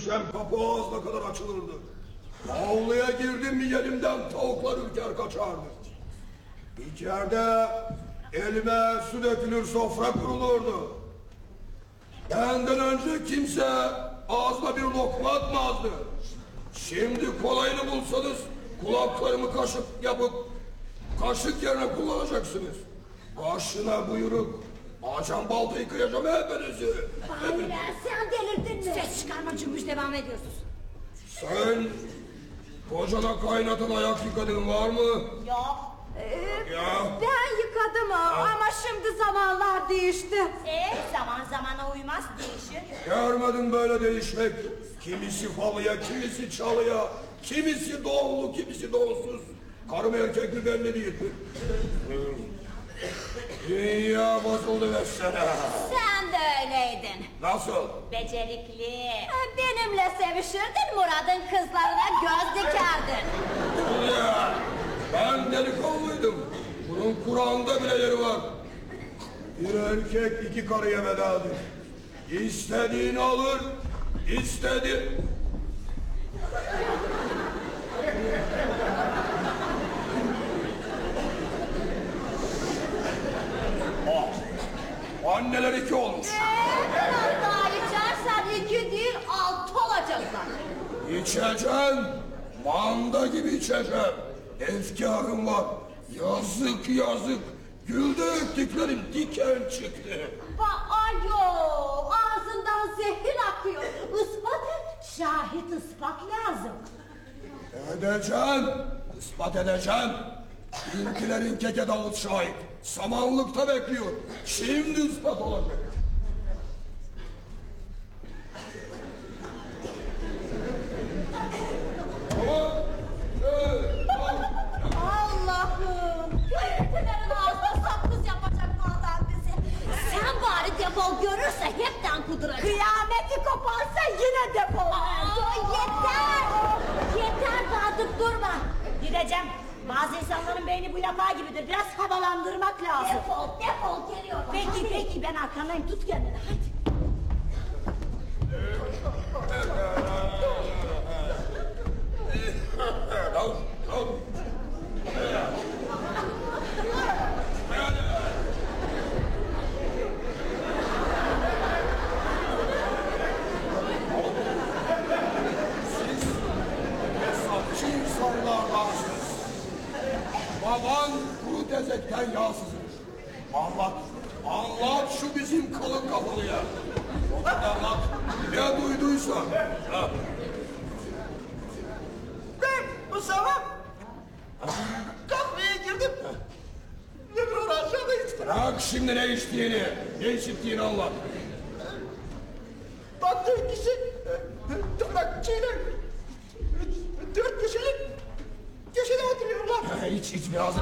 düşen kapı ağzına kadar açılırdı. Avluya girdim mi elimden tavuklar ürker kaçardı. İçeride elime su dökülür, sofra kurulurdu. Benden önce kimse ağzına bir lokma atmazdı. Şimdi kolayını bulsanız kulaklarımı kaşık yapıp kaşık yerine kullanacaksınız. Başına buyruk. Ağaçan baltayı kıracağım hepinizi. Hayır, sen delirdin mi? Ses çıkarma cümbüş, devam ediyorsunuz. Sen kocana kaynatan ayak yıkadığın var mı? Yok. Ya. Ben yıkadım ama şimdi zamanlar değişti. Zaman zamana uymaz, değişir. Görmedim böyle değişmek. Kimisi falıya, kimisi çalıya, kimisi doğumlu, kimisi doğumsuz. Karım erkek mi belli değil. Dünya bozuldu versene. Sen de öyleydin. Nasıl? Becerikli. Benimle sevişirdin, Murat'ın kızlarına göz dikerdin. Ya, ben delikanlıydım. Bunun Kur'an'da bile yeri var. Bir erkek iki karıya vedadır. İstediğini alır, istedi. Anneler iki olmuş. Biraz daha içersen 2 değil 6 olacaklar. İçeceğim, manda gibi içeceğim. Efkarım var, yazık yazık. Gülde öptüklerim diken çıktı. Ayol, ağzından zehir akıyor. Ispat et, şahit ispat lazım. Edeceğim, ispat edeceğim. Bizimkilerin keke Davut şahit. Samanlıkta bekliyor. Şimdi ispat olacak. Allah'ım, köylülerin ağzına sakız yapacak bu adam bizi. Sen bari defol, görürse hepten kuduracak. Kıyameti koparsa yine defol. Yeter! Yeter, dağıtıp durma. Gideceğim. Bazı insanların beyni bu yapağı gibidir. Biraz havalandırmak lazım. Defol geliyorum. Peki ben arkandayım. Tut kendini. Hadi. Siz hesapçı insanlardansınız. Baban kuru tezekten yağsızmış. Anlat şu bizim kalın kafalıya. O kadar anlat. Ne duyduysa. Ha. Ben bu sabah kahveye girdim. Öbür aşağıda içtim. Bırak şimdi ne içtiğini, ne içtiğini anlat. Baktığım kişi toprakçıyla 4 kişilik köşede oturuyorlar. İç biraz da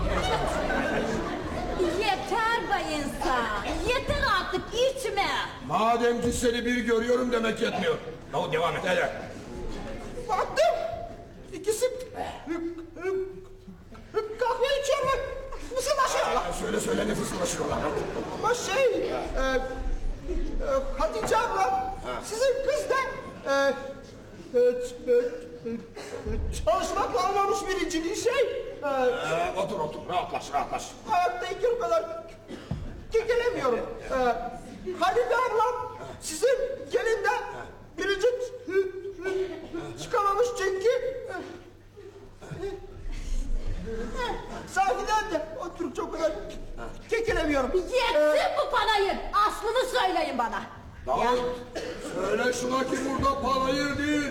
Yeter bayınsa. Yeter artık, içme. Madem ki seni bir görüyorum demek yetmiyor. Ya devam et hadi. Baktım ikisi kahve içiyorlar. Fısıldaşıyorlar. Söyle ne fısıldaşıyorlar. Ama Hatice abla sizin kız da çalışmakla almamış birinciliği Otur rahatlaş. hayattayken o kadar gelemiyorum. Halide ablam sizin gelinden birinci çıkamamış çünkü sahiden de oturup çok kadar kekelemiyorum. Yetsin bu panayır. Aslını söyleyin bana. Davut, söyle şuna ki burada panayır değil.